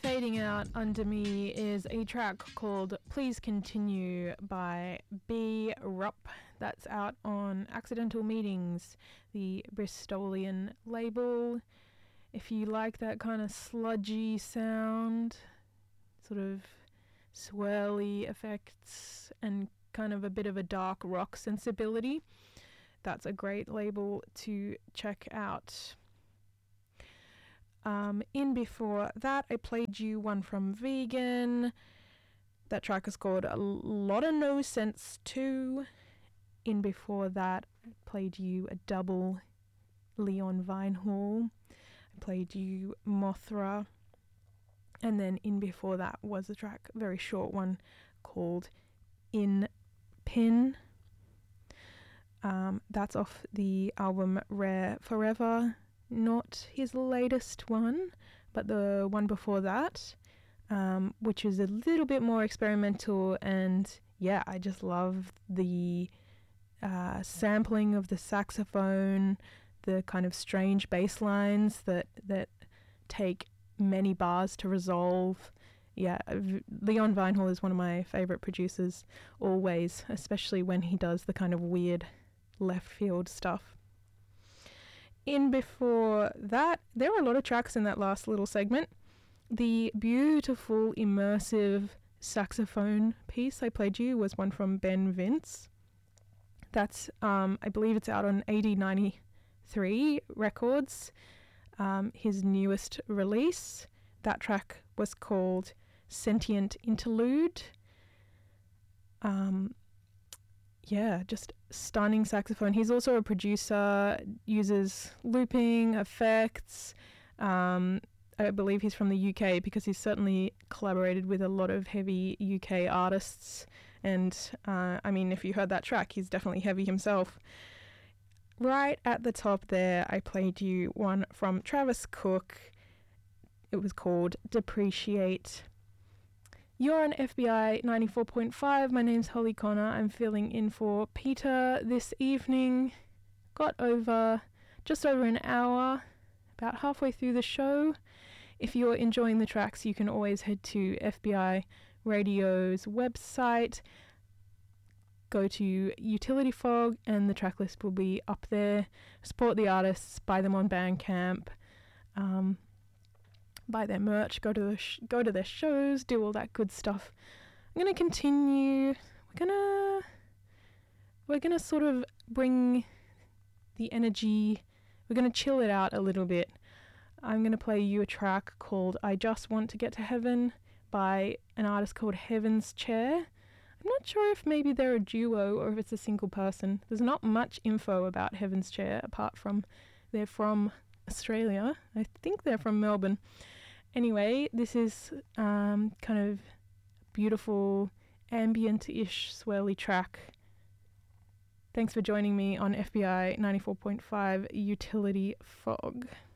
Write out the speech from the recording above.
Fading out under me is a track called Please Continue by B. Rupp. That's out on Accidental Meetings, the Bristolian label. If you like that kind of sludgy sound, sort of swirly effects, and kind of a bit of a dark rock sensibility, that's a great label to check out. In before that, I played you one from Vegan. That track is called A Lot of No Sense 2. In before that, I played you a double Leon Vinehall. I played you Mothra. And then in before that was a track, a very short one, called In Pin. That's off the album Rare Forever. Not his latest one, but the one before that, which is a little bit more experimental. And yeah, I just love the sampling of the saxophone, the kind of strange bass lines that take many bars to resolve. Yeah, Leon Vinehall is one of my favorite producers always, especially when he does the kind of weird left field stuff. In before that, there were a lot of tracks in that last little segment. The beautiful immersive saxophone piece I played you was one from Ben Vince. That's, I believe it's out on AD93 Records, his newest release. That track was called Sentient Interlude. Yeah, just stunning saxophone. He's also a producer, uses looping, effects. I believe he's from the UK because he's certainly collaborated with a lot of heavy UK artists. And I mean, if you heard that track, he's definitely heavy himself. Right at the top there, I played you one from Travis Cook. It was called Depreciate. You're on FBI 94.5. My name's Holly Connor. I'm filling in for Peter this evening. Got just over an hour, about halfway through the show. If you're enjoying the tracks, you can always head to FBI Radio's website. Go to Utility Fog and the track list will be up there. Support the artists, buy them on Bandcamp. Buy their merch, go to their shows, do all that good stuff. I'm gonna continue. We're gonna sort of bring the energy. We're gonna chill it out a little bit. I'm gonna play you a track called "I Just Want to Get to Heaven" by an artist called Heaven's Chair. I'm not sure if maybe they're a duo or if it's a single person. There's not much info about Heaven's Chair apart from they're from Australia. I think they're from Melbourne. Anyway, this is kind of beautiful, ambient-ish, swirly track. Thanks for joining me on FBI 94.5 Utility Fog.